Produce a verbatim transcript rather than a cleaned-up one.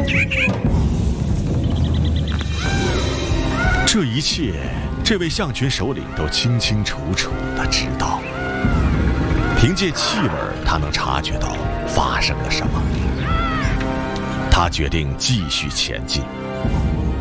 这一切，这位象群首领都清清楚楚地知道。凭借气味，他能察觉到发生了什么。他决定继续前进。